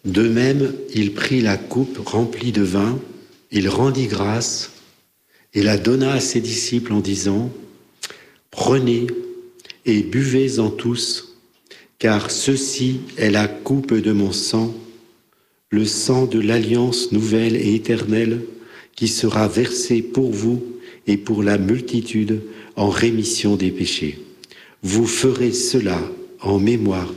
De même, il prit la coupe remplie de vin, il rendit grâce et la donna à ses disciples en disant « Prenez et buvez-en tous, car ceci est la coupe de mon sang, le sang de l'alliance nouvelle et éternelle qui sera versé pour vous et pour la multitude en rémission des péchés. Vous ferez cela en mémoire de moi. »